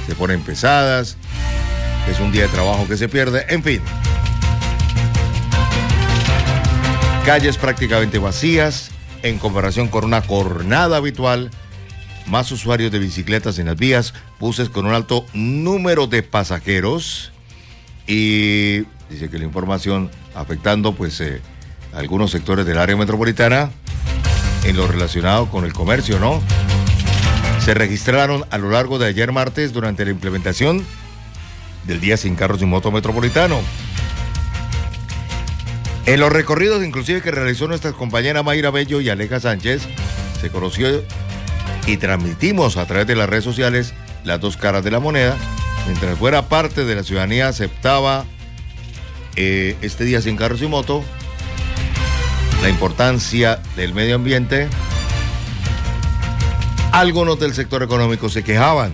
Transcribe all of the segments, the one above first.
se ponen pesadas, es un día de trabajo que se pierde, en fin. Calles prácticamente vacías en comparación con una jornada habitual, más usuarios de bicicletas en las vías, buses con un alto número de pasajeros y dice que la información afectando pues algunos sectores del área metropolitana en lo relacionado con el comercio, ¿no? Se registraron a lo largo de ayer martes durante la implementación del Día Sin Carros y Moto Metropolitano. En los recorridos inclusive que realizó nuestra compañera Mayra Bello y Aleja Sánchez, se conoció y transmitimos a través de las redes sociales las dos caras de la moneda. Mientras fuera parte de la ciudadanía aceptaba este Día Sin Carros y Moto, la importancia del medio ambiente, algunos del sector económico se quejaban.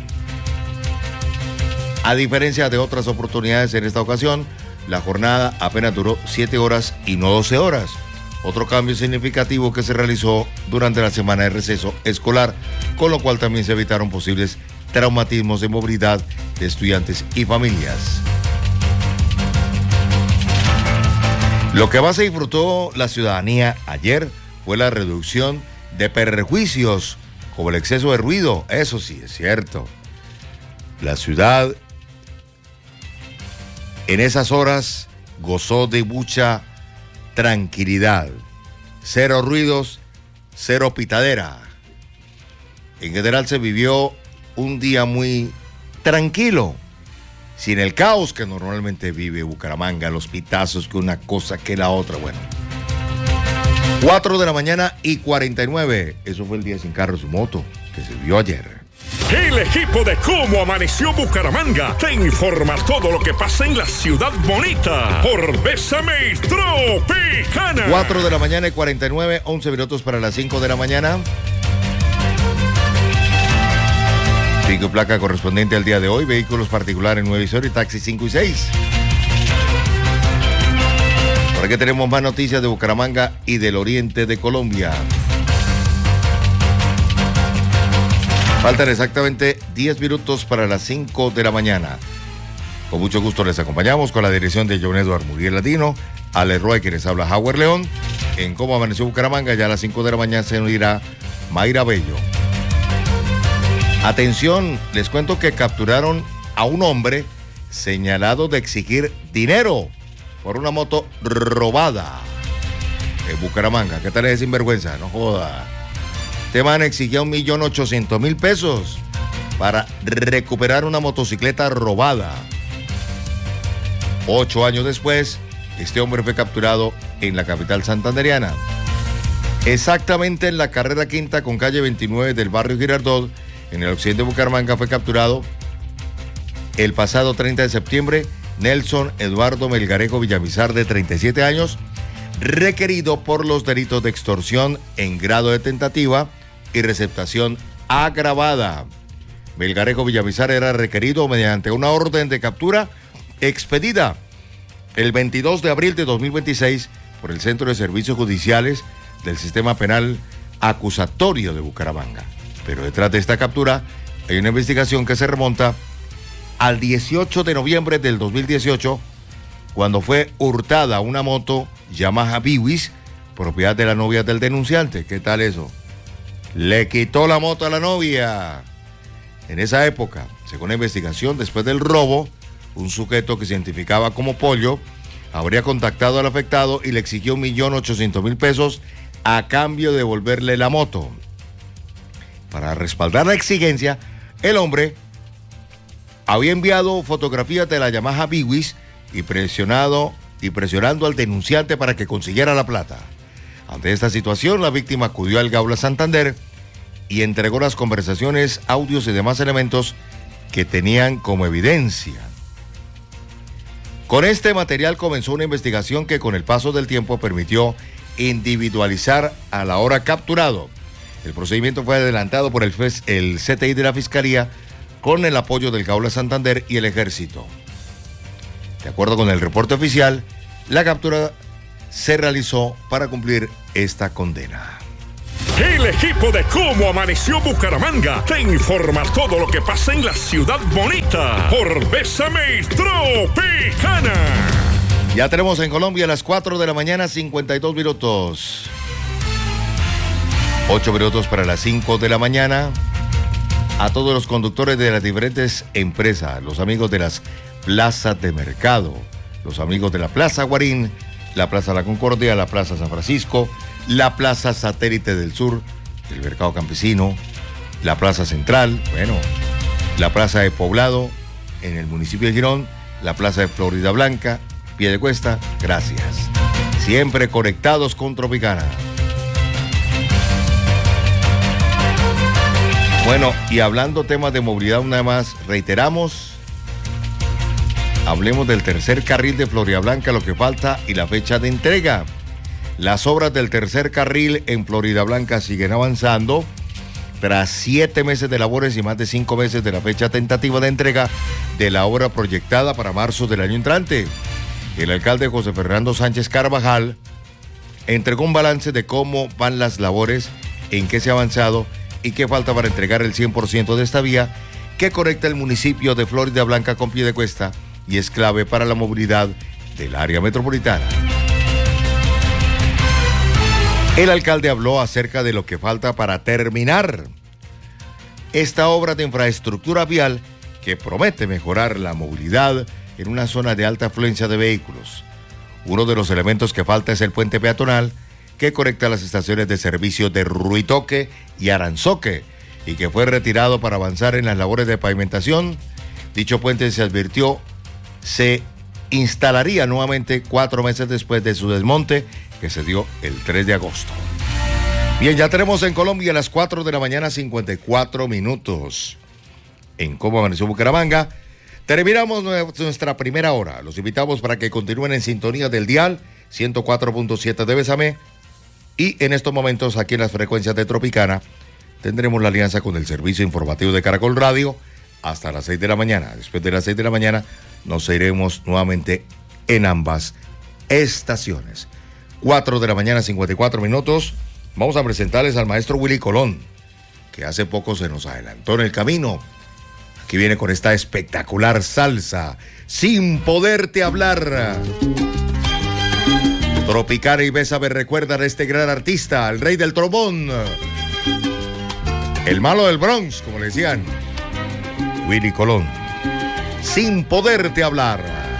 A diferencia de otras oportunidades en esta ocasión, la jornada apenas duró 7 horas y no 12 horas. Otro cambio significativo que se realizó durante la semana de receso escolar, con lo cual también se evitaron posibles traumatismos de movilidad de estudiantes y familias. Lo que más se disfrutó la ciudadanía ayer fue la reducción de perjuicios, como el exceso de ruido. Eso sí es cierto. La ciudad en esas horas gozó de mucha tranquilidad. Cero ruidos, cero pitadera. En general se vivió un día muy tranquilo, sin el caos que normalmente vive Bucaramanga, los pitazos, que una cosa que la otra. Bueno, 4 de la mañana y 49. Eso fue el Día Sin Carros y Moto que se vio ayer. El equipo de Cómo Amaneció Bucaramanga te informa todo lo que pasa en la ciudad bonita por Bésame Tropicana. 4 de la mañana y 49, 11 minutos para las 5 de la mañana. Pico y placa correspondiente al día de hoy, vehículos particulares 9 y 0 y taxis 5 y 6. Ahora que tenemos más noticias de Bucaramanga y del oriente de Colombia. Faltan exactamente 10 minutos para las 5 de la mañana. Con mucho gusto les acompañamos con la dirección de John Edward Muriel Ladino, Ale Roy, que les habla Howard León. En Cómo Amaneció Bucaramanga, ya a las 5 de la mañana se unirá Mayra Bello. Atención, les cuento que capturaron a un hombre señalado de exigir dinero por una moto robada en Bucaramanga. ¿Qué tal es sinvergüenza? No joda. Este man exigía 1.800.000 pesos para recuperar una motocicleta robada. 8 años después, este hombre fue capturado en la capital santandereana. Exactamente en la carrera quinta con calle 29 del barrio Girardot, en el occidente de Bucaramanga, fue capturado el pasado 30 de septiembre Nelson Eduardo Melgarejo Villamizar, de 37 años, requerido por los delitos de extorsión en grado de tentativa y receptación agravada. Melgarejo Villamizar era requerido mediante una orden de captura expedida el 22 de abril de 2026 por el Centro de Servicios Judiciales del Sistema Penal Acusatorio de Bucaramanga. Pero detrás de esta captura hay una investigación que se remonta al 18 de noviembre del 2018, cuando fue hurtada una moto Yamaha Biwis, propiedad de la novia del denunciante. ¿Qué tal eso? Le quitó la moto a la novia. En esa época, según la investigación, después del robo, un sujeto que se identificaba como Pollo habría contactado al afectado y le exigió 1.800.000 pesos a cambio de devolverle la moto. Para respaldar la exigencia, el hombre había enviado fotografías de la Yamaha Biwis y presionando al denunciante para que consiguiera la plata. Ante esta situación, la víctima acudió al Gaula Santander y entregó las conversaciones, audios y demás elementos que tenían como evidencia. Con este material comenzó una investigación que con el paso del tiempo permitió individualizar al ahora capturado. El procedimiento fue adelantado por el CTI de la Fiscalía con el apoyo del Gaula Santander y el Ejército. De acuerdo con el reporte oficial, la captura se realizó para cumplir esta condena. El equipo de Cómo Amaneció Bucaramanga te informa todo lo que pasa en la ciudad bonita por Bésame Tropicana. Ya tenemos en Colombia a las 4 de la mañana, 52 minutos. 8 minutos para las 5 de la mañana. A todos los conductores de las diferentes empresas, los amigos de las plazas de mercado, los amigos de la Plaza Guarín, la Plaza La Concordia, la Plaza San Francisco, la Plaza Satélite del Sur, el Mercado Campesino, la Plaza Central, bueno, la Plaza de Poblado en el municipio de Girón, la Plaza de Florida Blanca, Piedecuesta, gracias. Siempre conectados con Tropicana. Bueno, y hablando temas de movilidad, una más, reiteramos, hablemos del tercer carril de Florida Blanca, lo que falta y la fecha de entrega. Las obras del tercer carril en Florida Blanca siguen avanzando. Tras 7 meses de labores y más de 5 meses de la fecha tentativa de entrega de la obra proyectada para marzo del año entrante, el alcalde José Fernando Sánchez Carvajal entregó un balance de cómo van las labores, en qué se ha avanzado y qué falta para entregar el 100% de esta vía que conecta el municipio de Florida Blanca con Piedecuesta y es clave para la movilidad del área metropolitana. El alcalde habló acerca de lo que falta para terminar esta obra de infraestructura vial que promete mejorar la movilidad en una zona de alta afluencia de vehículos. Uno de los elementos que falta es el puente peatonal que conecta las estaciones de servicio de Ruitoque y Aranzoque y que fue retirado para avanzar en las labores de pavimentación. Dicho puente, se advirtió, se instalaría nuevamente 4 meses después de su desmonte que se dio el 3 de agosto. Bien, ya tenemos en Colombia a las 4 de la mañana 54 minutos. En Cómo Amaneció Bucaramanga, terminamos nuestra primera hora. Los invitamos para que continúen en sintonía del dial 104.7 de Bésame. Y en estos momentos, aquí en las frecuencias de Tropicana, tendremos la alianza con el servicio informativo de Caracol Radio hasta las 6 de la mañana. Después de las 6 de la mañana, nos iremos nuevamente en ambas estaciones. 4 de la mañana, 54 minutos. Vamos a presentarles al maestro Willy Colón, que hace poco se nos adelantó en el camino. Aquí viene con esta espectacular salsa, Sin Poderte Hablar. Tropicana y Bésame recuerdan a este gran artista, el rey del trombón, el malo del Bronx, como le decían, Willy Colón. Sin Poderte Hablar.